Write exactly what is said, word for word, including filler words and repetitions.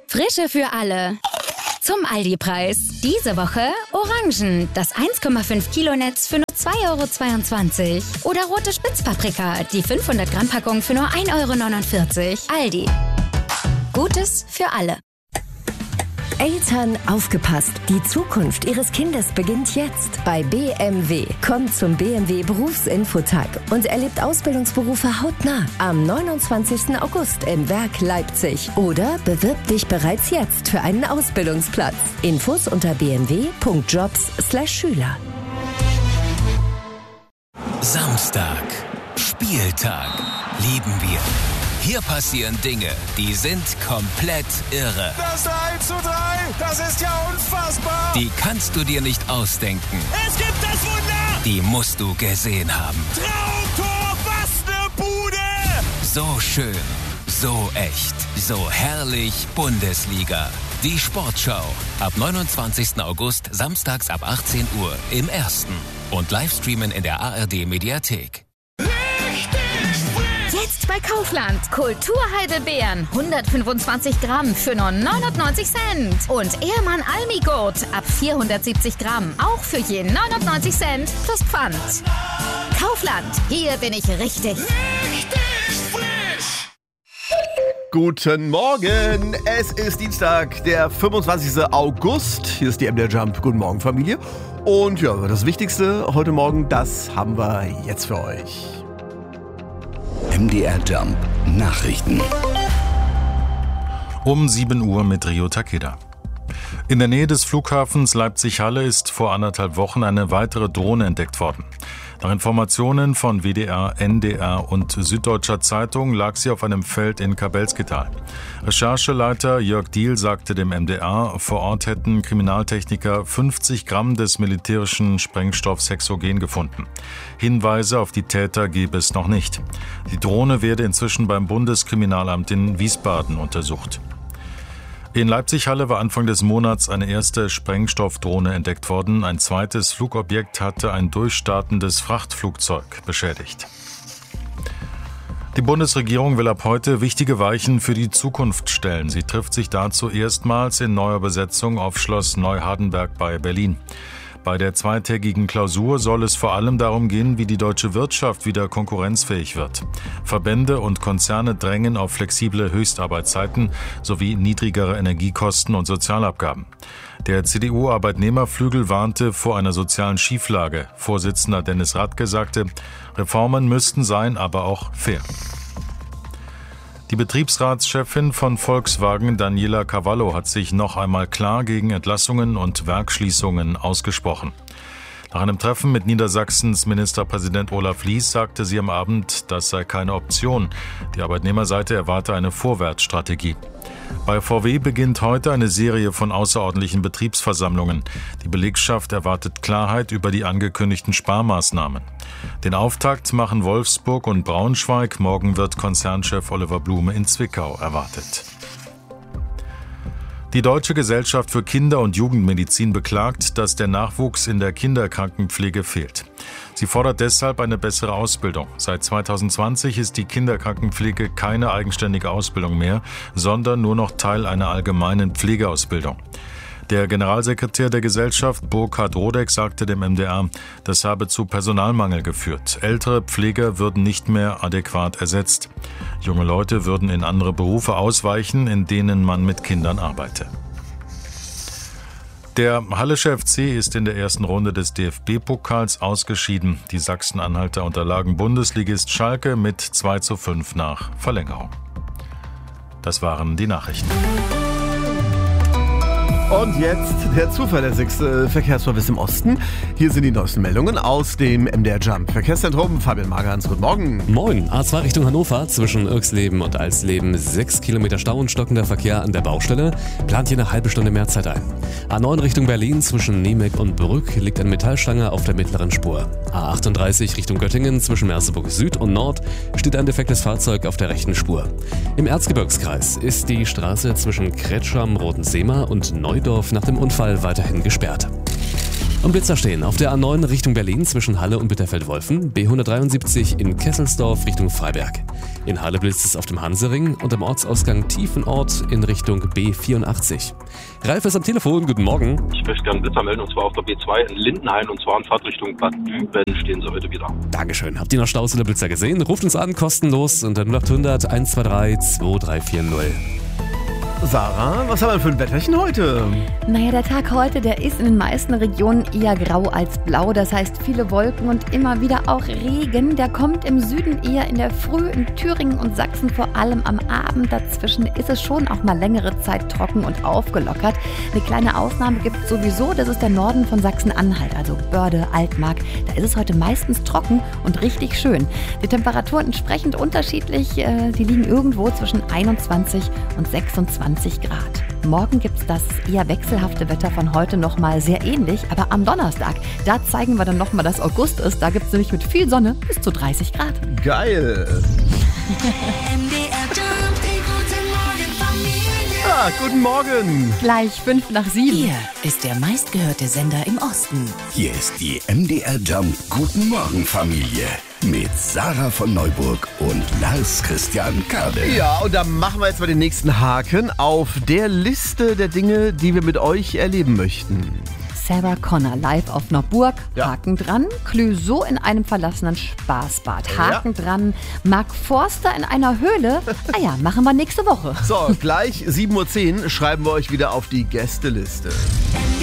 Frische für alle. Zum Aldi-Preis. Diese Woche Orangen, das eins Komma fünf Kilo Netz für nur zwei Euro zweiundzwanzig. Oder rote Spitzpaprika, die fünfhundert Gramm Packung für nur ein Euro neunundvierzig. Aldi. Gutes für alle. Eltern, aufgepasst! Die Zukunft Ihres Kindes beginnt jetzt bei B M W. Kommt zum B M W Berufsinfotag und erlebt Ausbildungsberufe hautnah am neunundzwanzigsten August im Werk Leipzig. Oder bewirb dich bereits jetzt für einen Ausbildungsplatz. Infos unter b m w punkt jobs slash schüler. Samstag. Spieltag. Lieben wir. Hier passieren Dinge, die sind komplett irre. Das eins zu drei, das ist ja unfassbar. Die kannst du dir nicht ausdenken. Es gibt das Wunder. Die musst du gesehen haben. Traumtor, was ne Bude. So schön, so echt, so herrlich Bundesliga. Die Sportschau. Ab neunundzwanzigsten August, samstags ab achtzehn Uhr im Ersten. Und Livestreamen in der A R D-Mediathek. Jetzt bei Kaufland. Kulturheidelbeeren. hundertfünfundzwanzig Gramm für nur neunundneunzig Cent. Und Ehrmann Almigurt ab vierhundertsiebzig Gramm. Auch für je neunundneunzig Cent plus Pfand. Kaufland. Hier bin ich richtig. Richtig frisch. Guten Morgen. Es ist Dienstag, der fünfundzwanzigsten August. Hier ist die M D R Jump. Guten Morgen, Familie. Und ja, das Wichtigste heute Morgen, das haben wir jetzt für euch. M D R Jump Nachrichten. Um sieben Uhr mit Rio Takeda. In der Nähe des Flughafens Leipzig-Halle ist vor anderthalb Wochen eine weitere Drohne entdeckt worden. Nach Informationen von W D R, N D R und Süddeutscher Zeitung lag sie auf einem Feld in Kabelskital. Rechercheleiter Jörg Diehl sagte dem M D R, vor Ort hätten Kriminaltechniker fünfzig Gramm des militärischen Sprengstoffs Hexogen gefunden. Hinweise auf die Täter gebe es noch nicht. Die Drohne werde inzwischen beim Bundeskriminalamt in Wiesbaden untersucht. In Leipzig-Halle war Anfang des Monats eine erste Sprengstoffdrohne entdeckt worden. Ein zweites Flugobjekt hatte ein durchstartendes Frachtflugzeug beschädigt. Die Bundesregierung will ab heute wichtige Weichen für die Zukunft stellen. Sie trifft sich dazu erstmals in neuer Besetzung auf Schloss Neuhardenberg bei Berlin. Bei der zweitägigen Klausur soll es vor allem darum gehen, wie die deutsche Wirtschaft wieder konkurrenzfähig wird. Verbände und Konzerne drängen auf flexible Höchstarbeitszeiten sowie niedrigere Energiekosten und Sozialabgaben. Der C D U-Arbeitnehmerflügel warnte vor einer sozialen Schieflage. Vorsitzender Dennis Radke sagte, Reformen müssten sein, aber auch fair. Die Betriebsratschefin von Volkswagen, Daniela Cavallo, hat sich noch einmal klar gegen Entlassungen und Werksschließungen ausgesprochen. Nach einem Treffen mit Niedersachsens Ministerpräsident Olaf Lies sagte sie am Abend, das sei keine Option. Die Arbeitnehmerseite erwarte eine Vorwärtsstrategie. Bei V W beginnt heute eine Serie von außerordentlichen Betriebsversammlungen. Die Belegschaft erwartet Klarheit über die angekündigten Sparmaßnahmen. Den Auftakt machen Wolfsburg und Braunschweig. Morgen wird Konzernchef Oliver Blume in Zwickau erwartet. Die Deutsche Gesellschaft für Kinder- und Jugendmedizin beklagt, dass der Nachwuchs in der Kinderkrankenpflege fehlt. Sie fordert deshalb eine bessere Ausbildung. Seit zweitausendzwanzig ist die Kinderkrankenpflege keine eigenständige Ausbildung mehr, sondern nur noch Teil einer allgemeinen Pflegeausbildung. Der Generalsekretär der Gesellschaft, Burkhard Rodeck, sagte dem M D R, das habe zu Personalmangel geführt. Ältere Pfleger würden nicht mehr adäquat ersetzt. Junge Leute würden in andere Berufe ausweichen, in denen man mit Kindern arbeite. Der Hallische F C ist in der ersten Runde des D F B-Pokals ausgeschieden. Die Sachsen-Anhalter unterlagen Bundesligist Schalke mit zwei zu fünf nach Verlängerung. Das waren die Nachrichten. Und jetzt der zuverlässigste Verkehrsservice im Osten. Hier sind die neuesten Meldungen aus dem M D R Jump Verkehrszentrum. Fabian Magerhans, guten Morgen. Moin. A zwei Richtung Hannover zwischen Irxleben und Alsleben. Sechs Kilometer Stau und stockender Verkehr an der Baustelle. Plant hier eine halbe Stunde mehr Zeit ein. A neun Richtung Berlin zwischen Niemek und Brück liegt eine Metallstange auf der mittleren Spur. A achtunddreißig Richtung Göttingen zwischen Merseburg Süd und Nord steht ein defektes Fahrzeug auf der rechten Spur. Im Erzgebirgskreis ist die Straße zwischen Kretscham, Rotenseema und Neudorf nach dem Unfall weiterhin gesperrt. Und Blitzer stehen auf der A neun Richtung Berlin zwischen Halle und Bitterfeld-Wolfen, B hundertdreiundsiebzig in Kesselsdorf Richtung Freiberg. In Halle blitzt es auf dem Hansering und am Ortsausgang Tiefenort in Richtung B vierundachtzig. Ralf ist am Telefon, guten Morgen. Ich möchte gerne Blitzer melden, und zwar auf der B zwei in Lindenhain, und zwar in Fahrtrichtung Bad Düben stehen sie heute wieder. Dankeschön. Habt ihr noch Staus oder Blitzer gesehen? Ruft uns an, kostenlos unter null acht hundert eins zwei drei zwei drei vier null. Sarah, was haben wir für ein Wetterchen heute? Naja, der Tag heute, der ist in den meisten Regionen eher grau als blau. Das heißt, viele Wolken und immer wieder auch Regen. Der kommt im Süden eher in der Früh, in Thüringen und Sachsen vor allem am Abend. Dazwischen ist es schon auch mal längere Zeit trocken und aufgelockert. Eine kleine Ausnahme gibt es sowieso, das ist der Norden von Sachsen-Anhalt, also Börde, Altmark. Da ist es heute meistens trocken und richtig schön. Die Temperaturen entsprechend unterschiedlich. Die liegen irgendwo zwischen einundzwanzig und sechsundzwanzig Grad. Morgen gibt es das eher wechselhafte Wetter von heute nochmal sehr ähnlich, aber am Donnerstag, da zeigen wir dann nochmal, dass August ist. Da gibt es nämlich mit viel Sonne bis zu dreißig Grad. Geil. Ah, guten Morgen. Gleich fünf nach sieben. Hier ist der meistgehörte Sender im Osten. Hier ist die M D R Jump Guten Morgen Familie mit Sarah von Neuburg und Lars Christian Kade. Ja, und dann machen wir jetzt mal den nächsten Haken auf der Liste der Dinge, die wir mit euch erleben möchten. Sarah Connor live auf einer Burg, Ja. Haken dran. Clouseau in einem verlassenen Spaßbad, Haken Ja. dran. Mark Forster in einer Höhle. Ah ja, machen wir nächste Woche. So, gleich sieben Uhr zehn schreiben wir euch wieder auf die Gästeliste.